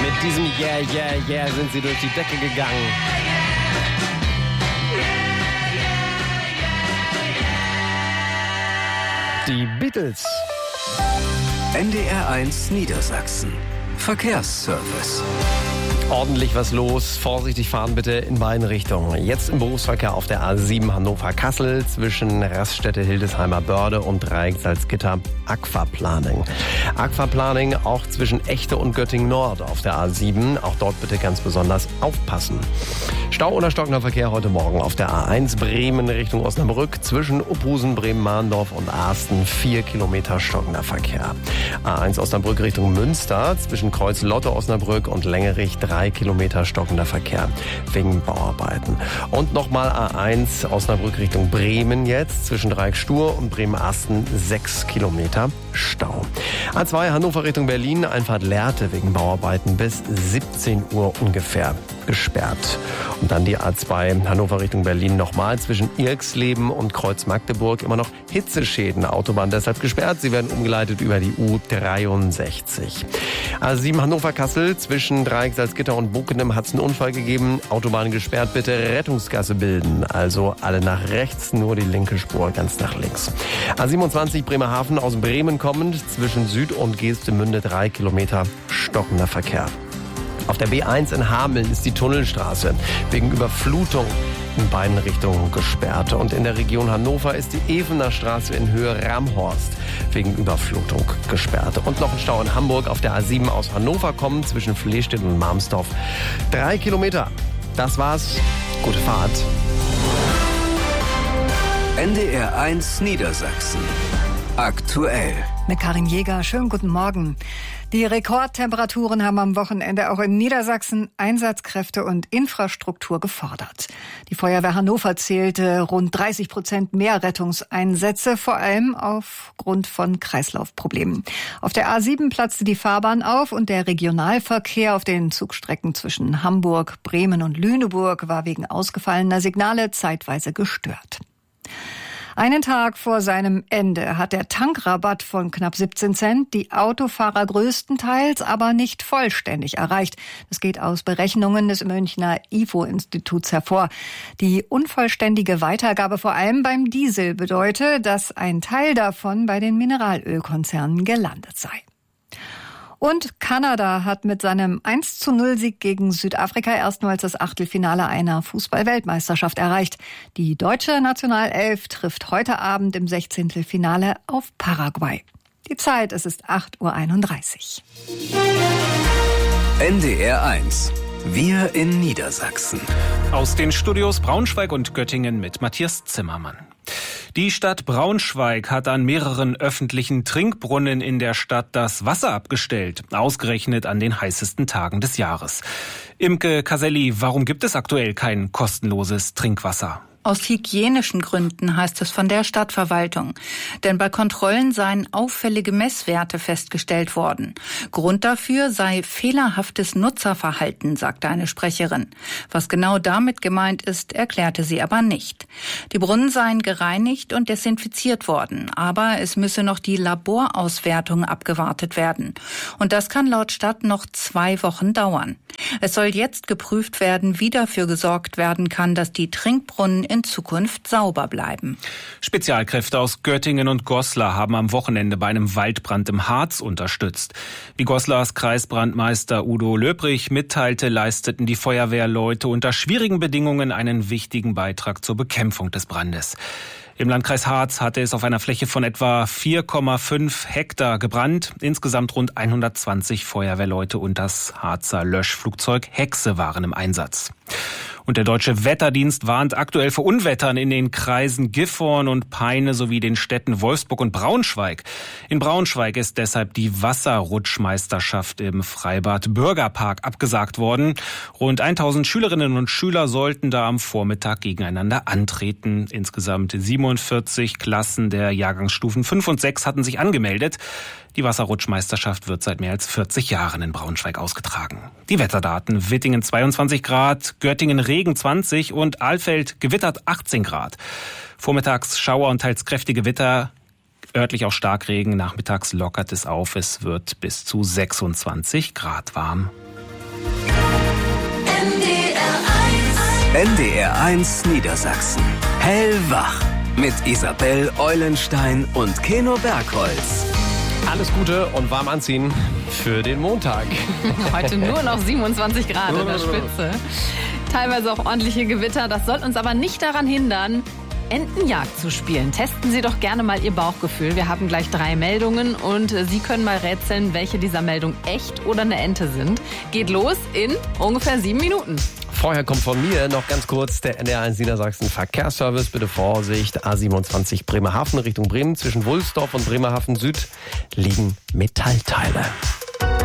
Mit diesem Yeah, yeah, yeah sind sie durch die Decke gegangen. Die Beatles. NDR1 Niedersachsen. Verkehrsservice. Ordentlich was los. Vorsichtig fahren bitte in beiden Richtungen. Jetzt im Berufsverkehr auf der A7 Hannover-Kassel zwischen Raststätte Hildesheimer Börde und Dreieck Salzgitter Aquaplaning. Aquaplaning auch zwischen Echte und Göttingen Nord auf der A7. Auch dort bitte ganz besonders aufpassen. Stau oder stockender Verkehr heute Morgen auf der A1 Bremen Richtung Osnabrück zwischen Uphusen, Bremen-Mahndorf und Asten 4 Kilometer stockender Verkehr. A1 Osnabrück Richtung Münster zwischen Kreuz-Lotte Osnabrück und Längerich 3 Kilometer stockender Verkehr wegen Bauarbeiten. Und nochmal A1 Osnabrück Richtung Bremen jetzt zwischen Dreieck Stur und Bremen-Asten 6 Kilometer Stau. A2 Hannover Richtung Berlin Einfahrt Lehrte wegen Bauarbeiten bis 17 Uhr ungefähr gesperrt. Und dann die A2 Hannover Richtung Berlin nochmal zwischen Irxleben und Kreuz Magdeburg immer noch Hitzeschäden. Autobahn deshalb gesperrt. Sie werden umgeleitet über die U63. A7 Hannover-Kassel zwischen Dreieck Salzgitter und Bockenem hat es einen Unfall gegeben. Autobahn gesperrt, bitte Rettungsgasse bilden. Also alle nach rechts, nur die linke Spur ganz nach links. A27 Bremerhaven aus Bremen kommend zwischen Süd und Geestemünde 3 Kilometer stockender Verkehr. Auf der B1 in Hameln ist die Tunnelstraße wegen Überflutung in beiden Richtungen gesperrt. Und in der Region Hannover ist die Evener Straße in Höhe Ramhorst wegen Überflutung gesperrt. Und noch ein Stau in Hamburg auf der A7 aus Hannover kommen zwischen Flehstedt und Marmsdorf. 3 Kilometer. Das war's. Gute Fahrt. NDR1 Niedersachsen. Aktuell. Mit Karin Jäger, schönen guten Morgen. Die Rekordtemperaturen haben am Wochenende auch in Niedersachsen Einsatzkräfte und Infrastruktur gefordert. Die Feuerwehr Hannover zählte rund 30% mehr Rettungseinsätze, vor allem aufgrund von Kreislaufproblemen. Auf der A7 platzte die Fahrbahn auf und der Regionalverkehr auf den Zugstrecken zwischen Hamburg, Bremen und Lüneburg war wegen ausgefallener Signale zeitweise gestört. Einen Tag vor seinem Ende hat der Tankrabatt von knapp 17 Cent die Autofahrer größtenteils, aber nicht vollständig erreicht. Das geht aus Berechnungen des Münchner IFO-Instituts hervor. Die unvollständige Weitergabe vor allem beim Diesel bedeutet, dass ein Teil davon bei den Mineralölkonzernen gelandet sei. Und Kanada hat mit seinem 1:0-Sieg gegen Südafrika erstmals das Achtelfinale einer Fußball-Weltmeisterschaft erreicht. Die deutsche Nationalelf trifft heute Abend im 16. Finale auf Paraguay. Die Zeit, es ist 8:31 Uhr. NDR1. Wir in Niedersachsen. Aus den Studios Braunschweig und Göttingen mit Matthias Zimmermann. Die Stadt Braunschweig hat an mehreren öffentlichen Trinkbrunnen in der Stadt das Wasser abgestellt, ausgerechnet an den heißesten Tagen des Jahres. Imke Caselli, warum gibt es aktuell kein kostenloses Trinkwasser? Aus hygienischen Gründen, heißt es von der Stadtverwaltung. Denn bei Kontrollen seien auffällige Messwerte festgestellt worden. Grund dafür sei fehlerhaftes Nutzerverhalten, sagte eine Sprecherin. Was genau damit gemeint ist, erklärte sie aber nicht. Die Brunnen seien gereinigt und desinfiziert worden, aber es müsse noch die Laborauswertung abgewartet werden. Und das kann laut Stadt noch 2 Wochen dauern. Es soll jetzt geprüft werden, wie dafür gesorgt werden kann, dass die Trinkbrunnen in Zukunft sauber bleiben. Spezialkräfte aus Göttingen und Goslar haben am Wochenende bei einem Waldbrand im Harz unterstützt. Wie Goslars Kreisbrandmeister Udo Löbrich mitteilte, leisteten die Feuerwehrleute unter schwierigen Bedingungen einen wichtigen Beitrag zur Bekämpfung des Brandes. Im Landkreis Harz hatte es auf einer Fläche von etwa 4,5 Hektar gebrannt. Insgesamt rund 120 Feuerwehrleute und das Harzer Löschflugzeug Hexe waren im Einsatz. Und der Deutsche Wetterdienst warnt aktuell vor Unwettern in den Kreisen Gifhorn und Peine sowie den Städten Wolfsburg und Braunschweig. In Braunschweig ist deshalb die Wasserrutschmeisterschaft im Freibad Bürgerpark abgesagt worden. Rund 1000 Schülerinnen und Schüler sollten da am Vormittag gegeneinander antreten. Insgesamt 47 Klassen der Jahrgangsstufen 5 und 6 hatten sich angemeldet. Die Wasserrutschmeisterschaft wird seit mehr als 40 Jahren in Braunschweig ausgetragen. Die Wetterdaten: Wittingen 22 Grad, Göttingen Regen 20 und Alfeld gewittert 18 Grad. Vormittags Schauer und teils kräftige Gewitter, örtlich auch Starkregen. Nachmittags lockert es auf, es wird bis zu 26 Grad warm. NDR1 Niedersachsen. Hellwach. Mit Isabel Eulenstein und Keno Bergholz. Alles Gute und warm anziehen für den Montag. Heute nur noch 27 Grad in der Spitze. Teilweise auch ordentliche Gewitter. Das soll uns aber nicht daran hindern, Entenjagd zu spielen. Testen Sie doch gerne mal Ihr Bauchgefühl. Wir haben gleich 3 Meldungen und Sie können mal rätseln, welche dieser Meldungen echt oder eine Ente sind. Geht los in ungefähr 7 Minuten. Vorher kommt von mir noch ganz kurz der NDR1 Niedersachsen Verkehrsservice. Bitte Vorsicht, A27 Bremerhaven Richtung Bremen. Zwischen Wulsdorf und Bremerhaven Süd liegen Metallteile.